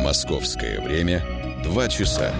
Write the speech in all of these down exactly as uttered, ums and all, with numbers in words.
Московское время два часа.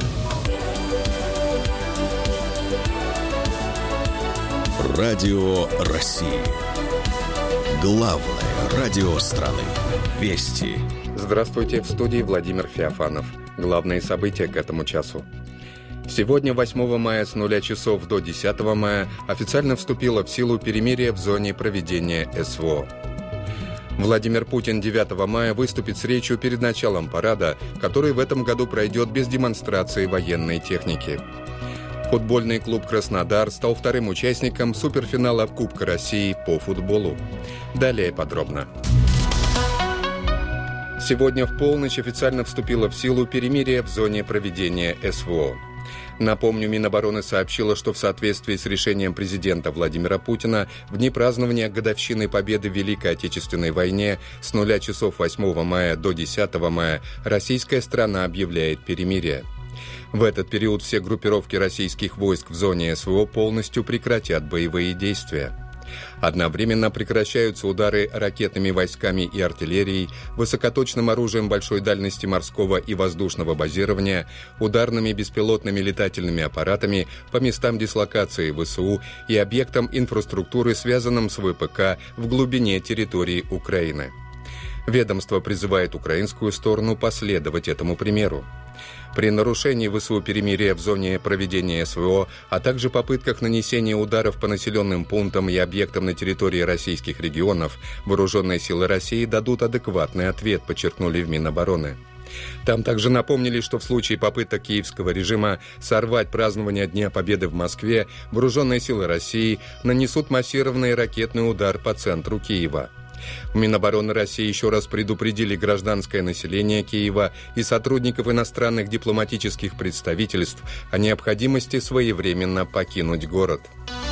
Радио России. Главное радио страны. Вести. Здравствуйте, в студии Владимир Феофанов. Главные события к этому часу. Сегодня, восьмого мая, с нуля часов до десятого мая, официально вступило в силу перемирие в зоне проведения СВО. Владимир Путин девятого мая выступит с речью перед началом парада, который в этом году пройдет без демонстрации военной техники. Футбольный клуб «Краснодар» стал вторым участником суперфинала Кубка России по футболу. Далее подробно. Сегодня в полночь официально вступило в силу перемирие в зоне проведения СВО. Напомню, Минобороны сообщило, что в соответствии с решением президента Владимира Путина в дни празднования годовщины победы в Великой Отечественной войне с нуля часов восьмого мая до десятого мая российская страна объявляет перемирие. В этот период все группировки российских войск в зоне СВО полностью прекратят боевые действия. Одновременно прекращаются удары ракетными войсками и артиллерией, высокоточным оружием большой дальности морского и воздушного базирования, ударными беспилотными летательными аппаратами по местам дислокации ВСУ и объектам инфраструктуры, связанным с ВПК в глубине территории Украины. Ведомство призывает украинскую сторону последовать этому примеру. При нарушении ВСУ перемирия в зоне проведения СВО, а также попытках нанесения ударов по населенным пунктам и объектам на территории российских регионов, вооруженные силы России дадут адекватный ответ, подчеркнули в Минобороны. Там также напомнили, что в случае попыток киевского режима сорвать празднование Дня Победы в Москве, вооруженные силы России нанесут массированный ракетный удар по центру Киева. В Минобороны России еще раз предупредили гражданское население Киева и сотрудников иностранных дипломатических представительств о необходимости своевременно покинуть город.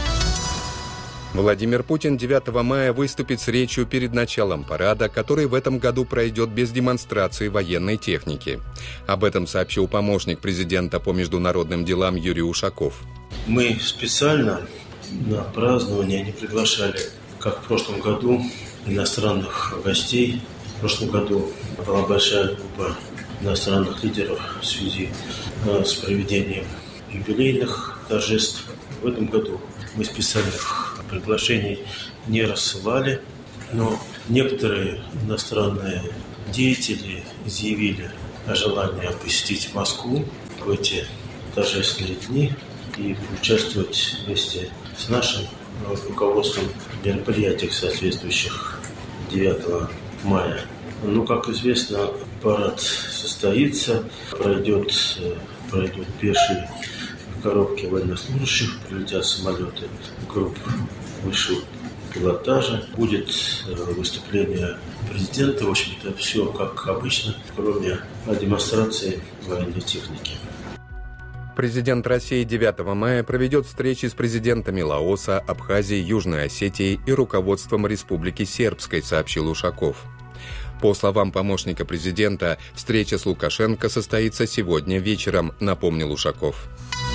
Владимир Путин девятого мая выступит с речью перед началом парада, который в этом году пройдет без демонстрации военной техники. Об этом сообщил помощник президента по международным делам Юрий Ушаков. Мы специально на празднование не приглашали, как в прошлом году, иностранных гостей. В прошлом году была большая группа иностранных лидеров в связи с проведением юбилейных торжеств. В этом году мы специальных приглашений не рассылали, но некоторые иностранные деятели изъявили желание посетить Москву в эти торжественные дни и участвовать вместе с нашим руководством в мероприятиях соответствующих девятого мая. Ну, как известно, парад состоится, пройдет, пройдут пешие коробки военнослужащих, прилетят самолеты групп высшего пилотажа, будет выступление президента, в общем-то, все как обычно, кроме демонстрации военной техники. Президент России девятого мая проведет встречи с президентами Лаоса, Абхазии, Южной Осетии и руководством Республики Сербской, сообщил Ушаков. По словам помощника президента, встреча с Лукашенко состоится сегодня вечером, напомнил Ушаков.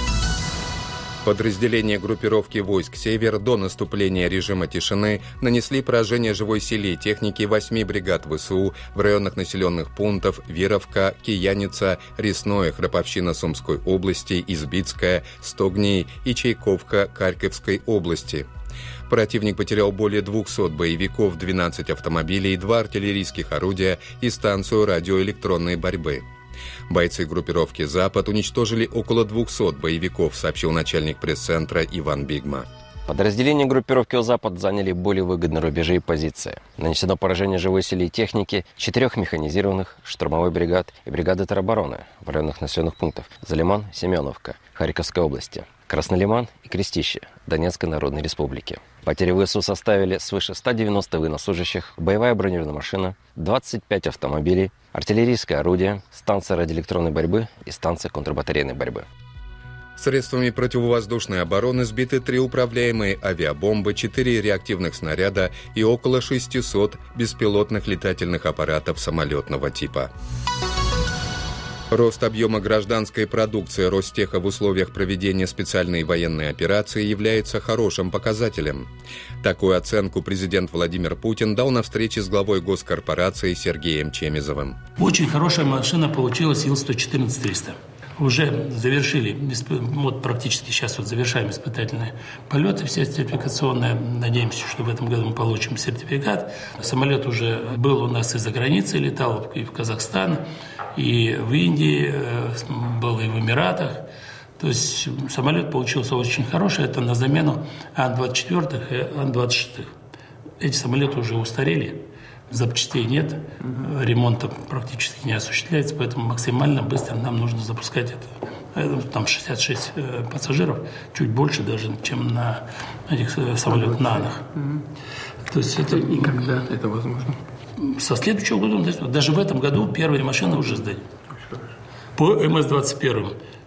Подразделения группировки войск «Север» до наступления режима тишины нанесли поражение живой силе и технике восьми бригад ВСУ в районах населенных пунктов Веровка, Кияница, Ресное, Храповщина Сумской области, Избицкая, Стогнии и Чайковка Харьковской области. Противник потерял более двухсот боевиков, двенадцать автомобилей, два артиллерийских орудия и станцию радиоэлектронной борьбы. Бойцы группировки «Запад» уничтожили около двухсот боевиков, сообщил начальник пресс-центра Иван Бигма. Подразделения группировки «Запад» заняли более выгодные рубежи и позиции. Нанесено поражение живой силе и техники четырех механизированных, штурмовой бригад и бригады теробороны в районах населенных пунктов Залиман, Семеновка, Харьковской области, Краснолиман и Крестище Донецкой Народной Республики. Потери ВСУ составили свыше ста девяноста военнослужащих, боевая бронированная машина, двадцать пять автомобилей, артиллерийское орудие, станция радиоэлектронной борьбы и станция контрбатарейной борьбы. Средствами противовоздушной обороны сбиты три управляемые авиабомбы, четыре реактивных снаряда и около шестисот беспилотных летательных аппаратов самолетного типа. Рост объема гражданской продукции Ростеха в условиях проведения специальной военной операции является хорошим показателем. Такую оценку президент Владимир Путин дал на встрече с главой госкорпорации Сергеем Чемизовым. Очень хорошая машина получилась Ил сто четырнадцать триста. Уже завершили, вот практически сейчас вот завершаем испытательные полеты, все сертификационные. Надеемся, что в этом году мы получим сертификат. Самолет уже был у нас и за границей, летал и в Казахстан, и в Индии, был и в Эмиратах. То есть самолет получился очень хороший. Это на замену Ан двадцать четыре и Ан двадцать шесть. Эти самолеты уже устарели. Запчастей нет, угу. Ремонта практически не осуществляется, поэтому максимально быстро нам нужно запускать это. Там шестьдесят шесть э, пассажиров, чуть больше даже, чем на этих э, самолетах НАНах. Угу. То есть это, и когда это возможно? Со следующего года, даже в этом году первые машины уже сдать. По эм эс двадцать один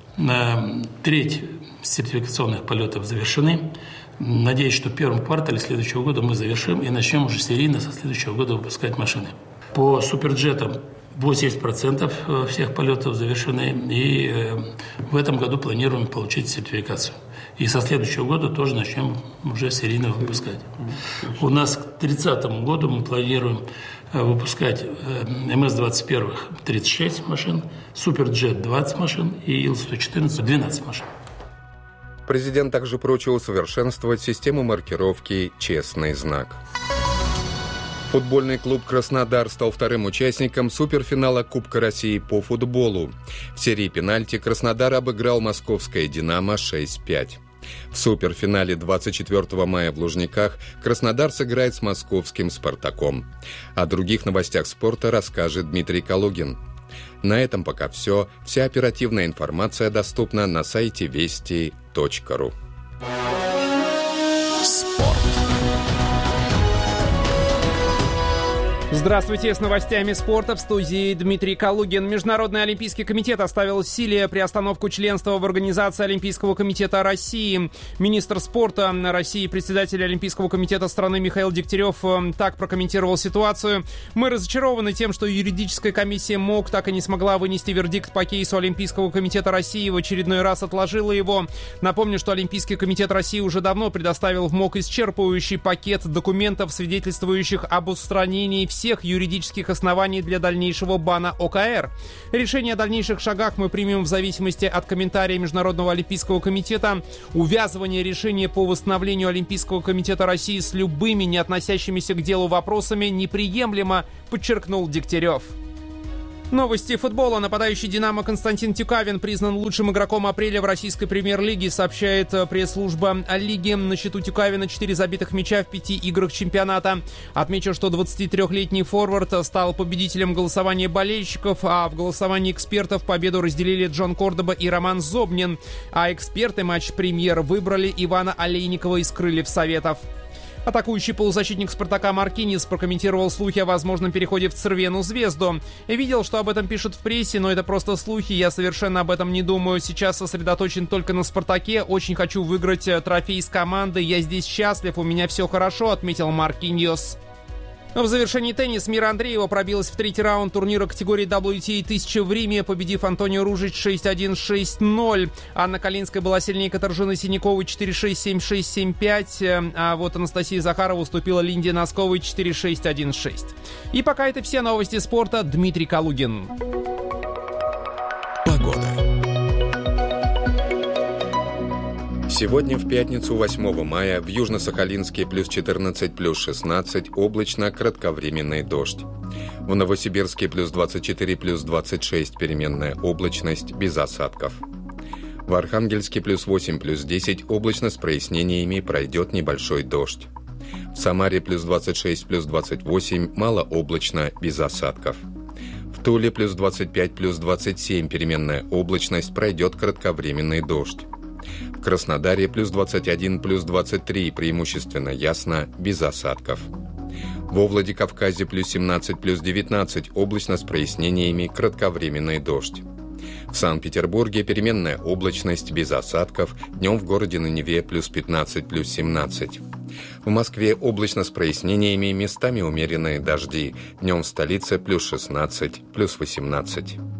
на треть сертификационных полетов завершены. Надеюсь, что в первом квартале следующего года мы завершим и начнем уже серийно со следующего года выпускать машины. По суперджетам восемьдесят процентов всех полетов завершены, и в этом году планируем получить сертификацию. И со следующего года тоже начнем уже серийно выпускать. У нас к тридцатому году мы планируем выпускать эм эс двадцать один тридцать шесть машин, суперджет двадцать машин и Ил сто четырнадцать двенадцать машин. Президент также поручил усовершенствовать систему маркировки «Честный знак». Футбольный клуб «Краснодар» стал вторым участником суперфинала Кубка России по футболу. В серии пенальти Краснодар обыграл московское «Динамо» шесть пять. В суперфинале двадцать четвёртого мая в Лужниках Краснодар сыграет с московским «Спартаком». О других новостях спорта расскажет Дмитрий Калугин. На этом пока все. Вся оперативная информация доступна на сайте вести точка ру. Спорт. Здравствуйте, с новостями спорта в студии Дмитрий Калугин. Международный олимпийский комитет оставил в силе приостановку членства в Организации Олимпийского комитета России. Министр спорта России, председатель Олимпийского комитета страны Михаил Дегтярев так прокомментировал ситуацию. «Мы разочарованы тем, что юридическая комиссия МОК так и не смогла вынести вердикт по кейсу Олимпийского комитета России, в очередной раз отложила его. Напомню, что Олимпийский комитет России уже давно предоставил в МОК исчерпывающий пакет документов, свидетельствующих об устранении всех юридических оснований для дальнейшего бана О К Р. Решение о дальнейших шагах мы примем в зависимости от комментария Международного олимпийского комитета. Увязывание решения по восстановлению Олимпийского комитета России с любыми не относящимися к делу вопросами неприемлемо, подчеркнул Дегтярев. Новости футбола. Нападающий «Динамо» Константин Тюкавин признан лучшим игроком апреля в российской премьер-лиге, сообщает пресс-служба лиги. На счету Тюкавина четыре забитых мяча в пяти играх чемпионата. Отмечу, что двадцатитрёхлетний форвард стал победителем голосования болельщиков, а в голосовании экспертов победу разделили Джон Кордоба и Роман Зобнин. А эксперты матч премьер выбрали Ивана Олейникова из «Крыльев Советов». Атакующий полузащитник «Спартака» Маркинис прокомментировал слухи о возможном переходе в Цервену Звезду. «Видел, что об этом пишут в прессе, но это просто слухи, я совершенно об этом не думаю. Сейчас сосредоточен только на «Спартаке», очень хочу выиграть трофей с командой, я здесь счастлив, у меня все хорошо», — отметил Маркиньос. В завершении теннис Мира Андреева пробилась в третий раунд турнира категории дабл ю ти эй тысяча в Риме, победив Антонио Ружич шесть один шесть ноль. Анна Калинская была сильнее Катаржины Синяковой четыре шесть семь шесть семь пять, а вот Анастасия Захарова уступила Линде Носковой четыре шесть один шесть. И пока это все новости спорта. Дмитрий Калугин. Погода. Сегодня в пятницу, восьмого мая, в Южно-Сахалинске плюс четырнадцать, плюс шестнадцать, облачно, кратковременный дождь. В Новосибирске плюс двадцать четыре, плюс двадцать шесть, переменная облачность, без осадков. В Архангельске плюс восемь, плюс десять, облачно с прояснениями, пройдет небольшой дождь. В Самаре плюс двадцать шесть, плюс двадцать восемь, малооблачно, без осадков. В Туле плюс двадцать пять, плюс двадцать семь, переменная облачность, пройдет кратковременный дождь. В Краснодаре плюс двадцать один, плюс двадцать три, преимущественно ясно, без осадков. Во Владикавказе плюс семнадцать, плюс девятнадцать, облачно с прояснениями, кратковременный дождь. В Санкт-Петербурге переменная облачность, без осадков, днем в городе на Неве плюс пятнадцать, плюс семнадцать. В Москве облачно с прояснениями, местами умеренные дожди, днем в столице плюс шестнадцать, плюс восемнадцать.